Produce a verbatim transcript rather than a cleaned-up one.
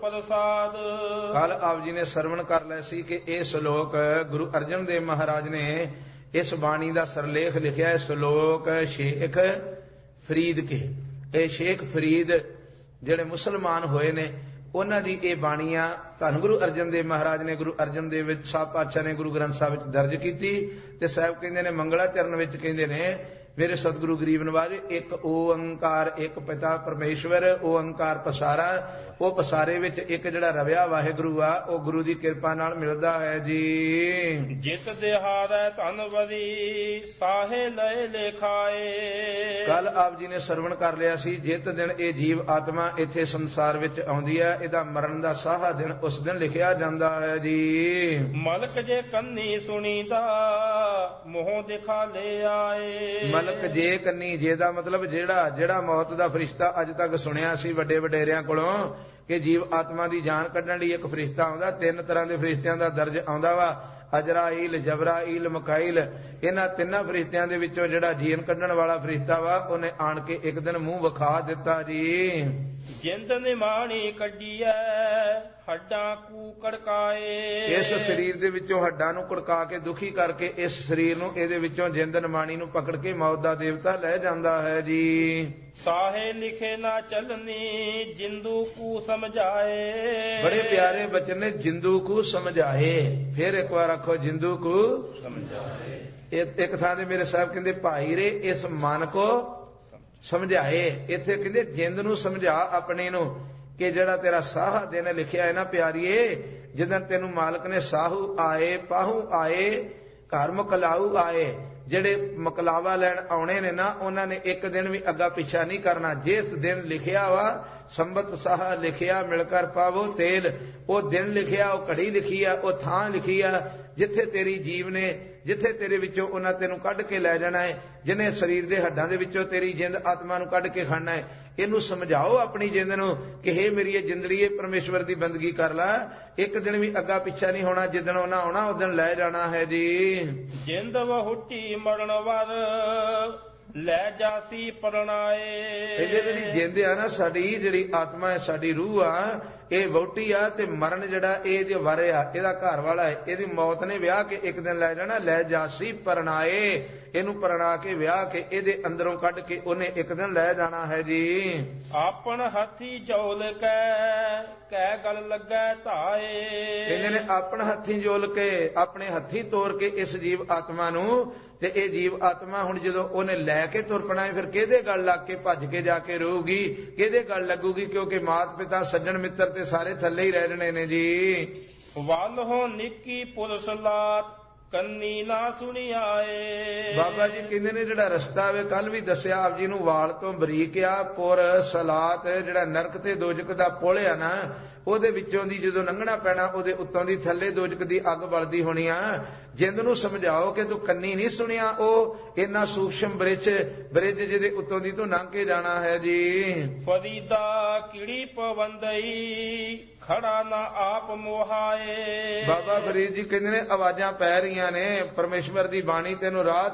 ਪ੍ਰਸਾਦ। ਕੱਲ ਆਪ ਜੀ ਨੇ ਸਰਵਣ ਕਰ ਲਿਆ ਸੀ ਕਿ ਇਹ ਸ਼ਲੋਕ ਗੁਰੂ ਅਰਜਨ ਦੇਵ ਮਹਾਰਾਜ ਨੇ ਇਸ ਬਾਣੀ ਦਾ ਸਰਲੇਖ ਲਿਖਿਆ ਹੈ। ਸ਼ਲੋਕ ਸ਼ੇਖ ਫਰੀਦ ਕੇ, ਇਹ ਸ਼ੇਖ ਫਰੀਦ ਜਿਹੜੇ ਮੁਸਲਮਾਨ ਹੋਏ ਨੇ ਉਹਨਾਂ ਦੀ ਇਹ ਬਾਣੀਆਂ ਧੰਨ ਗੁਰੂ ਅਰਜਨ ਦੇਵ ਮਹਾਰਾਜ ਨੇ ਗੁਰੂ ਅਰਜਨ ਦੇਵ ਵਿੱਚ ਸਾਹਿਬ ਪਾਤਸ਼ਾਹ ਨੇ ਗੁਰੂ ਗ੍ਰੰਥ ਸਾਹਿਬ ਵਿੱਚ ਦਰਜ ਕੀਤੀ। ਤੇ ਸਾਹਿਬ ਕਹਿੰਦੇ ਨੇ ਮੰਗਲਾਚਰਨ ਵਿੱਚ ਕਹਿੰਦੇ ਨੇ ਮੇਰੇ ਸਤਿਗੁਰੂ ਗਰੀਬ ਨਵਾਜ ਇੱਕ ਓੰਕਾਰ ਇੱਕ ਪਿਤਾ ਪਰਮੇਸ਼ਵਰ ਓੰਕਾਰ ਪਸਾਰਾ। ਉਹ ਪਸਾਰੇ ਵਿੱਚ ਇੱਕ ਜਿਹੜਾ ਰਵਿਆ ਵਾਹਿਗੁਰੂ ਆ ਉਹ ਗੁਰੂ ਦੀ ਕਿਰਪਾ ਨਾਲ ਮਿਲਦਾ ਹੈ ਜੀ। ਜਿਤ ਦਿਹਾੜੈ ਧਨ ਬਦੀ ਸਾਹੇ ਲਏ ਲੇਖਾਏ। ਕੱਲ ਆਪ ਜੀ ਨੇ ਸਰਵਣ ਕਰ ਲਿਆ ਸੀ ਜਿਤ ਦਿਨ ਇਹ ਜੀਵ ਆਤਮਾ ਇੱਥੇ ਸੰਸਾਰ ਵਿੱਚ ਆਉਂਦੀ ਹੈ ਇਹਦਾ ਮਰਨ ਦਾ ਸਾਹਾ ਦਿਨ ਉਸ ਦਿਨ ਲਿਖਿਆ ਜਾਂਦਾ ਹੈ ਜੀ। ਮਲਕ ਜੇ ਕੰਨੀ ਸੁਣੀਦਾ ਮੋਹ ਦਿਖਾ ਲੈ ਆਏ। ਮਲਕ ਜੇ ਕੰਨੀ, ਜੇ ਦਾ ਮਤਲਬ ਜਿਹੜਾ ਜਿਹੜਾ ਮੌਤ ਦਾ ਫਰਿਸ਼ਤਾ ਅੱਜ ਤੱਕ ਸੁਣਿਆ ਸੀ ਵੱਡੇ ਵਡੇਰਿਆਂ ਕੋਲੋਂ ਕਿ ਜੀਵ ਆਤਮਾ ਦੀ ਜਾਨ ਕੱਢਣ ਲਈ ਇੱਕ ਫਰਿਸ਼ਤਾ ਆਉਂਦਾ। ਤਿੰਨ ਤਰ੍ਹਾਂ ਦੇ ਫਰਿਸ਼ਤਿਆਂ ਦਾ ਦਰਜ ਆਉਂਦਾ ਵਾ, ਅਜਰਾਈਲ, ਜਬਰਾਈਲ, ਮਕਾਈਲ। ਇਹਨਾਂ ਤਿੰਨਾਂ ਫਰਿਸ਼ਤਿਆਂ ਦੇ ਵਿੱਚੋਂ ਜਿਹੜਾ ਜੀਵਨ ਕੱਢਣ ਵਾਲਾ ਫਰਿਸ਼ਤਾ ਵਾ ਉਹਨੇ ਆਣ ਕੇ ਇੱਕ ਦਿਨ ਮੂੰਹ ਵਿਖਾ ਦਿੱਤਾ ਜੀ। ਜਿੰਦ ਨਿਮਾਣੀ ਕੱਢੀਐ ਹੱਡਾਂ ਕੂ ਕੜਕਾਏ। ਇਸ ਸਰੀਰ ਦੇ ਵਿੱਚੋਂ ਹੱਡਾਂ ਨੂੰ ਕੜਕਾ ਕੇ ਦੁਖੀ ਕਰਕੇ ਇਸ ਸਰੀਰ ਨੂੰ ਇਹਦੇ ਵਿੱਚੋਂ ਜਿੰਦ ਨਿਮਾਣੀ ਨੂੰ ਪਕੜ ਕੇ ਮੌਤ ਦਾ ਦੇਵਤਾ ਲੈ ਜਾਂਦਾ ਹੈ ਜੀ। ਸਾਹੇ ਲਿਖੇ ਨਾ ਚੱਲਨੀ ਜਿੰਦੂ ਕੂ ਸਮਝਾਏ। ਬੜੇ ਪਿਆਰੇ ਬਚਨ ਨੇ, ਜਿੰਦੂ ਕੂ ਸਮਝਾਏ। ਫਿਰ ਇੱਕ ਵਾਰ ਆਖੋ ਜਿੰਦੂ ਕੂ ਸਮਝਾਏ। ਇੱਕ ਥਾਂ ਤੇ ਮੇਰੇ ਸਾਹਿਬ ਕਹਿੰਦੇ ਭਾਈ ਰੇ ਇਸ ਮਨ ਕੋ ਸਮਝਾਏ। ਇੱਥੇ ਕਹਿੰਦੇ ਜਿੰਦ ਨੂੰ ਸਮਝਾ ਆਪਣੇ ਨੂੰ ਕਿ ਜਿਹੜਾ ਤੇਰਾ ਸਾਹ ਦਿਨ ਲਿਖਿਆ ਹੈ ਨਾ ਪਿਆਰੀਏ, ਜਿੱਦਣ ਤੈਨੂੰ ਮਾਲਕ ਨੇ ਸਾਹੂ ਆਏ ਪਾਹੂ ਆਏ ਘਰ ਮਕਲਾਊ ਆਏ, ਜਿਹੜੇ ਮਕਲਾਵਾ ਲੈਣ ਆਉਣੇ ਨੇ ਨਾ ਉਹਨਾਂ ਨੇ ਇੱਕ ਦਿਨ ਵੀ ਅੱਗਾ ਪਿੱਛਾ ਨਹੀਂ ਕਰਨਾ। ਜਿਸ ਦਿਨ ਲਿਖਿਆ ਵਾ ਸੰਬਤ ਸਾਹ ਲਿਖਿਆ ਮਿਲ ਕਰ ਪਾਵੋ ਤੇਲ, ਉਹ ਦਿਨ ਲਿਖਿਆ, ਉਹ ਘੜੀ ਲਿਖੀ ਆ, ਉਹ ਥਾਂ ਲਿਖੀ ਆ ਜਿੱਥੇ ਤੇਰੀ ਜੀਵ ਨੇ, ਜਿੱਥੇ ਤੇਰੇ ਵਿੱਚੋਂ ਉਹਨਾਂ ਤੈਨੂੰ ਕੱਢ ਕੇ ਲੈ ਜਾਣਾ ਹੈ, ਜਿਹਨੇ ਸਰੀਰ ਦੇ ਹੱਡਾਂ ਦੇ ਵਿੱਚੋਂ ਤੇਰੀ ਜਿੰਦ ਆਤਮਾ ਨੂੰ ਕੱਢ ਕੇ ਖਾਣਾ ਹੈ। ਇਹਨੂੰ ਸਮਝਾਓ ਆਪਣੀ ਜਿੰਦ ਨੂੰ ਕਿ ਹੇ ਮੇਰੀ ਇਹ ਜਿੰਦੜੀਏ ਪਰਮੇਸ਼ਵਰ ਦੀ ਬੰਦਗੀ ਕਰ ਲੈ, ਇੱਕ ਦਿਨ ਵੀ ਅੱਗਾ ਪਿੱਛਾ ਨਹੀਂ ਹੋਣਾ। ਜਿੱਦਣ ਉਹਨਾਂ ਆਉਣਾ ਉਸ ਦਿਨ ਲੈ ਜਾਣਾ ਹੈ ਜੀ। ਜਿੰਦ ਵਹੁਟੀ ਮਰਨ ਵਰ ਲੈ ਜਾਸੀ ਪਰਣਾਏ। ਇਹ ਜਿਹੜੀ ਜਿੰਦ ਆ ਨਾ ਸਾਡੀ, ਜਿਹੜੀ ਆਤਮਾ ਹੈ ਸਾਡੀ ਰੂਹ ਆ, ਇਹ ਵਹੁਟੀ ਆ ਤੇ ਮਰਨ ਜਿਹੜਾ ਇਹਦੇ ਵਰ ਆ, ਇਹਦਾ ਘਰ ਵਾਲਾ ਹੈ, ਇਹਦੀ ਮੌਤ ਨੇ ਵਿਆਹ ਕੇ ਇੱਕ ਦਿਨ ਲੈ ਜਾਣਾ। ਲੈ ਜਾਸੀ ਪਰਣਾਏ, ਇਹਨੂੰ ਪਰਣਾ ਕੇ ਵਿਆਹ ਕੇ ਇਹਦੇ ਅੰਦਰੋਂ ਕੱਢ ਕੇ ਉਹਨੇ ਇੱਕ ਦਿਨ ਲੈ ਜਾਣਾ ਹੈ ਜੀ। ਆਪਣ ਹੱਥੀ ਜੋਲ ਕੈ ਕੈ ਗਲ ਲੱਗੈ ਧਾਏ। ਕਹਿੰਦੇ ਨੇ ਆਪਣ ਹੱਥੀ ਜੋਲ ਕੇ, ਆਪਣੇ ਹੱਥੀ ਤੋੜ ਕੇ ਇਸ ਜੀਵ ਆਤਮਾ ਨੂੰ। ਤੇ ਇਹ ਜੀਵ ਆਤਮਾ ਹੁਣ ਜਦੋਂ ਉਹਨੇ ਲੈ ਕੇ ਤੁਰ ਪਣਾ ਫਿਰ ਕਿਹਦੇ ਗਲ ਲੱਗ ਕੇ ਭੱਜ ਕੇ ਜਾ ਕੇ ਰਹੂਗੀ, ਕਿਹਦੇ ਗਲ ਲੱਗੂਗੀ? ਕਿਉਂਕਿ ਮਾਤ ਪਿਤਾ ਸੱਜਣ ਮਿੱਤਰ ਤੇ ਸਾਰੇ ਥੱਲੇ ਹੀ ਰਹਿ ਜਣੇ ਨੇ ਜੀ। ਵੱਲ ਹੋ ਨਿੱਕੀ ਪੁਲਿਸ ਲਾਤ ਕੰਨੀ ਨਾ ਸੁਣੀ ਆਏ। ਬਾਬਾ ਜੀ ਕਹਿੰਦੇ ਨੇ ਜਿਹੜਾ ਰਸਤਾ ਵੇ ਕੱਲ ਵੀ ਦੱਸਿਆ ਆਪ ਜੀ ਨੂੰ, ਵਾਲ ਤੋਂ ਬਰੀਕ ਆ ਪੁਰ ਸਲਾਤ, ਜਿਹੜਾ ਨਰਕ ਤੇ ਦੋਜਕ ਦਾ ਪੁਲ ਆ ਨਾ ਉਹਦੇ ਵਿੱਚੋਂ ਦੀ ਜਦੋਂ ਲੰਘਣਾ ਪੈਣਾ ਉਹਦੇ ਉੱਤੋਂ ਦੀ ਥੱਲੇ ਦੋਜਕ ਦੀ ਅੱਗ ਬਲਦੀ ਹੋਣੀ ਆ। ਜਿੰਦ ਨੂੰ ਸਮਝਾਓ ਕਿ ਤੂੰ ਕੰਨੀ ਨਹੀਂ ਸੁਣਿਆ, ਉਹ ਇੰਨਾ ਸੂਖਸ਼ਮ ਬ੍ਰਿਜ ਬ੍ਰਿਜ ਜਿਹਦੇ ਉੱਤੋਂ ਦੀ ਤੂੰ ਲੰਘ ਕੇ ਜਾਣਾ ਹੈ ਜੀ। ਫਰੀਦਾ ਕਿੜੀ ਪਵੰਦਈ ਖੜਾ ਨਾ ਆਪ ਮੋਹਾਏ। ਬਾਬਾ ਫਰੀਦ ਜੀ ਕਹਿੰਦੇ ਨੇ ਆਵਾਜ਼ਾਂ ਪੈ ਰਹੀਆਂ ਨੇ, ਪਰਮੇਸ਼ਵਰ ਦੀ ਬਾਣੀ ਤੈਨੂੰ ਰਾਹ